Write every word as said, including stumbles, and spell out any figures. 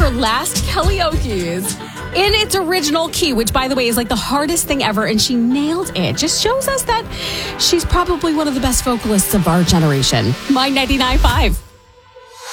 her last Kellyoke's in its original key, which, by the way, is like the hardest thing ever, and she nailed it. Just shows us that she's probably one of the best vocalists of our generation. My ninety-nine point five.